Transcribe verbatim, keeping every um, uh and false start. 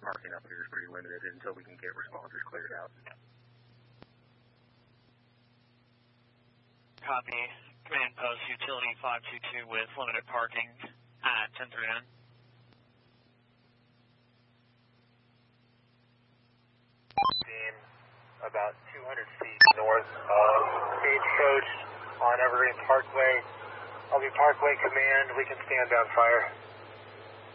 parking up here is pretty limited until we can get responders cleared out. Copy. Command Post Utility five two two with limited parking at ten thirty-nine. Being about two hundred feet north of Stagecoach on Evergreen Parkway. I'll be Parkway Command. We can stand down fire.